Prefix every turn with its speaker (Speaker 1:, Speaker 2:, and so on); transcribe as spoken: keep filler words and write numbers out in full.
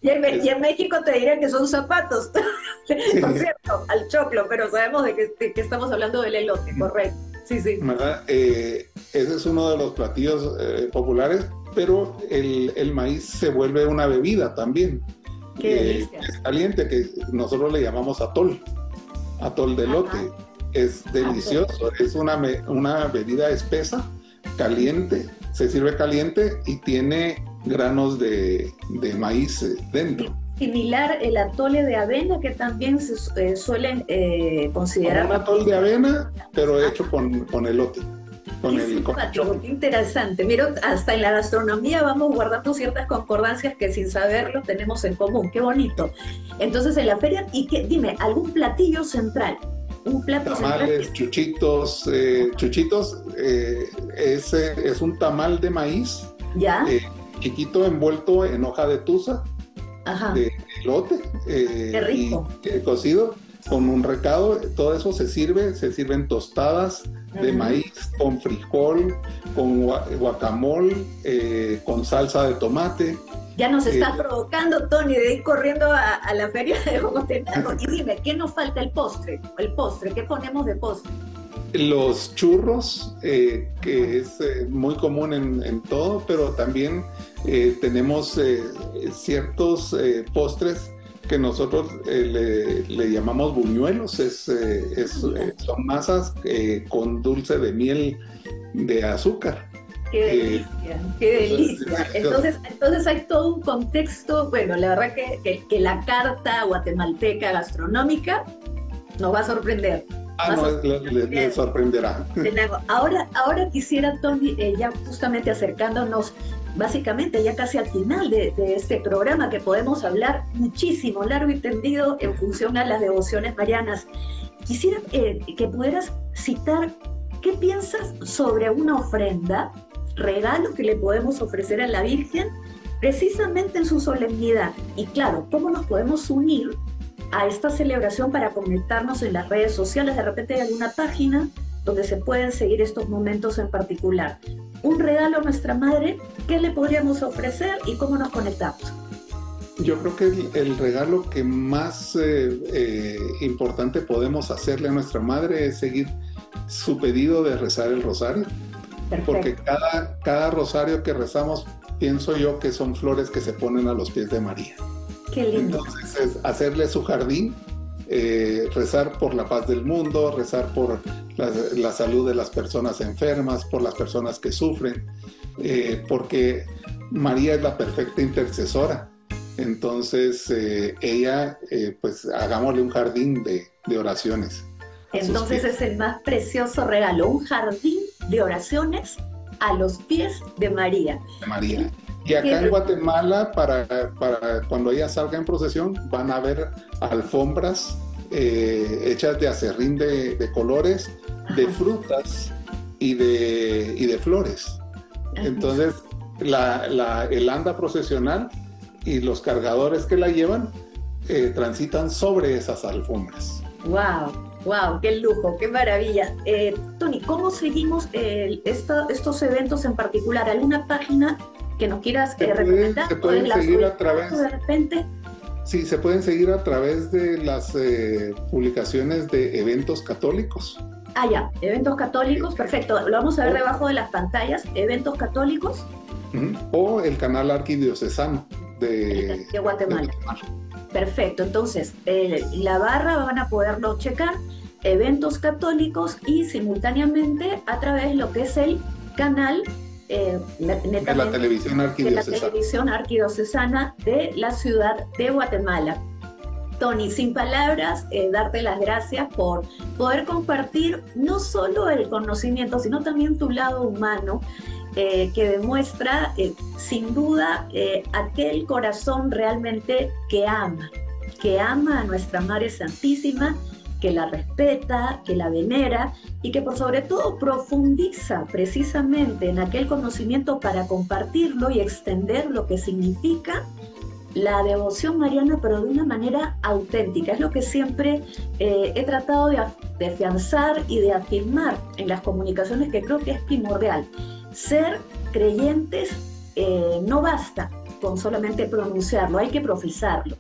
Speaker 1: Y en, Me- y
Speaker 2: Es,
Speaker 1: en México te dirían que son zapatos, ¿no es cierto? Al choclo, pero sabemos de que, de que estamos hablando del elote, correcto. Sí, sí.
Speaker 2: ¿verdad? Eh, ese es uno de los platillos eh, populares, pero el, el maíz se vuelve una bebida también,
Speaker 1: Qué
Speaker 2: eh,
Speaker 1: delicia.
Speaker 2: es caliente, que nosotros le llamamos atol, atol de
Speaker 1: Ajá.
Speaker 2: elote. Es
Speaker 1: Ah, todo.
Speaker 2: delicioso, es una, me- una bebida espesa, caliente, se sirve caliente y tiene granos de, de maíz eh,
Speaker 1: Si-
Speaker 2: dentro.
Speaker 1: Similar el atole de avena que también se su- eh, suelen eh,
Speaker 2: Como
Speaker 1: considerar
Speaker 2: un
Speaker 1: también.
Speaker 2: atol de avena, pero
Speaker 1: Ah,
Speaker 2: hecho con, con elote, con
Speaker 1: qué
Speaker 2: el, con el
Speaker 1: simpático,
Speaker 2: choclo.
Speaker 1: qué interesante. Mira, hasta en la gastronomía vamos guardando ciertas concordancias que sin saberlo tenemos en común. Qué bonito. Entonces, en la feria, y que, dime, algún platillo central, un plato central
Speaker 2: Tamales,
Speaker 1: que,
Speaker 2: chuchitos, eh, chuchitos eh, es, eh, es un tamal de maíz
Speaker 1: ¿ya?
Speaker 2: eh, chiquito envuelto en hoja de tusa,
Speaker 1: Ajá,
Speaker 2: de elote
Speaker 1: qué
Speaker 2: eh, y
Speaker 1: rico.
Speaker 2: eh, cocido con un recado. Todo eso se sirve, se sirven tostadas de
Speaker 1: Ujú.
Speaker 2: maíz con frijol, con gua- guacamole, eh, con salsa de tomate.
Speaker 1: Ya nos
Speaker 2: eh,
Speaker 1: está provocando, Tony, de ir corriendo a, a la feria de Bogotá. Y dime, ¿qué nos falta? El postre. El postre, ¿qué ponemos de postre?
Speaker 2: Los churros, eh,
Speaker 1: Ajá.
Speaker 2: que es eh, muy común en, en todo, pero también eh, tenemos eh, ciertos eh, postres que nosotros eh, le, le llamamos buñuelos. Es, eh,
Speaker 1: Ah,
Speaker 2: es,
Speaker 1: mira.
Speaker 2: eh, son masas eh, con dulce de miel de azúcar.
Speaker 1: Qué
Speaker 2: Eh,
Speaker 1: delicia, qué
Speaker 2: eso es
Speaker 1: delicia.
Speaker 2: delicioso.
Speaker 1: Entonces, entonces hay todo un contexto, bueno, la verdad que, que, que la carta guatemalteca gastronómica nos va a sorprender.
Speaker 2: Ah,
Speaker 1: Va a
Speaker 2: no, le,
Speaker 1: sorprender
Speaker 2: le- le
Speaker 1: porque
Speaker 2: sorprenderá.
Speaker 1: tenemos- ahora, ahora quisiera, Tony, eh, ya justamente acercándonos básicamente ya casi al final de, de este programa, que podemos hablar muchísimo, largo y tendido en función a las devociones marianas. Quisiera eh, que pudieras citar qué piensas sobre una ofrenda, regalo que le podemos ofrecer a la Virgen precisamente en su solemnidad. Y claro, cómo nos podemos unir a esta celebración para conectarnos en las redes sociales. De repente hay alguna página donde se pueden seguir estos momentos en particular. Un regalo a nuestra madre, ¿qué le podríamos ofrecer y cómo nos conectamos?
Speaker 2: Yo creo que el, el regalo que más eh, eh, importante podemos hacerle a nuestra madre es seguir su pedido de rezar el rosario, porque
Speaker 1: Perfecto,
Speaker 2: cada, cada rosario que rezamos, pienso yo que son flores que se ponen a los pies de María.
Speaker 1: qué lindo.
Speaker 2: Entonces es hacerle su jardín, eh, rezar por la paz del mundo, rezar por la, la salud de las personas enfermas, por las personas que sufren, eh, porque María es la perfecta intercesora. Entonces eh, ella, eh, pues hagámosle un jardín de, de oraciones a sus
Speaker 1: Entonces
Speaker 2: pies
Speaker 1: es el más precioso regalo, un jardín de oraciones a los pies de María.
Speaker 2: de María.
Speaker 1: Y
Speaker 2: Y acá en
Speaker 1: que,
Speaker 2: Guatemala, para, para cuando ella salga en procesión, van a ver alfombras eh, hechas de acerrín de, de colores, de
Speaker 1: ajá,
Speaker 2: frutas y de, y de flores.
Speaker 1: hermoso.
Speaker 2: Entonces, la, la, el anda procesional y los cargadores que la llevan eh, transitan sobre esas alfombras.
Speaker 1: Wow, wow, qué lujo, qué maravilla. Eh, Tony, ¿cómo seguimos eh, esta- estos eventos en particular? ¿Alguna página que nos quieras
Speaker 2: Se
Speaker 1: eh,
Speaker 2: pueden,
Speaker 1: recomendar?
Speaker 2: se
Speaker 1: ¿O es
Speaker 2: pueden
Speaker 1: la
Speaker 2: seguir a
Speaker 1: solicitud
Speaker 2: través,
Speaker 1: de repente?
Speaker 2: sí, se pueden seguir a través de las eh, publicaciones de eventos católicos.
Speaker 1: Ah, ya, eventos católicos, perfecto. Lo vamos a ver
Speaker 2: O,
Speaker 1: debajo de las pantallas. Eventos católicos
Speaker 2: ujú, o el canal arquidiocesano
Speaker 1: de,
Speaker 2: de,
Speaker 1: de
Speaker 2: de
Speaker 1: Guatemala.
Speaker 2: Guatemala.
Speaker 1: Perfecto, entonces eh, la barra van a poderlo checar, eventos católicos y simultáneamente a través de lo que es el canal eh,
Speaker 2: De la
Speaker 1: netamente
Speaker 2: televisión
Speaker 1: de la
Speaker 2: arquidiocesana.
Speaker 1: televisión arquidiocesana de la ciudad de Guatemala. Tony, sin palabras, eh, darte las gracias por poder compartir no solo el conocimiento, sino también tu lado humano, eh, que demuestra eh, sin duda eh, aquel corazón realmente que ama, que ama a nuestra Madre Santísima, que la respeta, que la venera y que por sobre todo profundiza precisamente en aquel conocimiento para compartirlo y extender lo que significa la devoción mariana, pero de una manera auténtica. Es lo que siempre eh, he tratado de, de afianzar y de afirmar en las comunicaciones, que creo que es primordial. Ser creyentes eh, no basta, con solamente pronunciarlo, hay que profesarlo.